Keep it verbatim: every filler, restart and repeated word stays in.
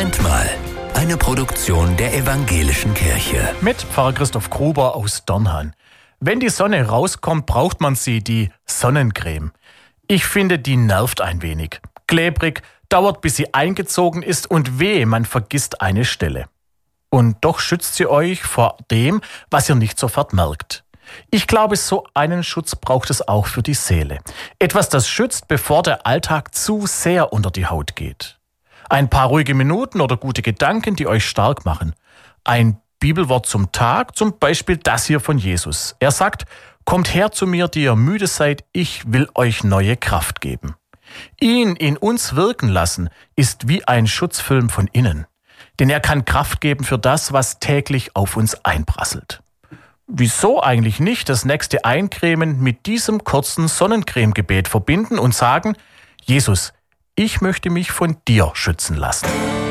Moment mal. Eine Produktion der Evangelischen Kirche. Mit Pfarrer Christoph Gruber aus Dornhan. Wenn die Sonne rauskommt, braucht man sie, die Sonnencreme. Ich finde, die nervt ein wenig. Klebrig, dauert bis sie eingezogen ist und wehe, man vergisst eine Stelle. Und doch schützt sie euch vor dem, was ihr nicht sofort merkt. Ich glaube, so einen Schutz braucht es auch für die Seele. Etwas, das schützt, bevor der Alltag zu sehr unter die Haut geht. Ein paar ruhige Minuten oder gute Gedanken, die euch stark machen. Ein Bibelwort zum Tag, zum Beispiel das hier von Jesus. Er sagt, kommt her zu mir, die ihr müde seid, ich will euch neue Kraft geben. Ihn in uns wirken lassen, ist wie ein Schutzfilm von innen. Denn er kann Kraft geben für das, was täglich auf uns einprasselt. Wieso eigentlich nicht das nächste Eincremen mit diesem kurzen Sonnencremegebet verbinden und sagen, Jesus, ich möchte mich von dir schützen lassen.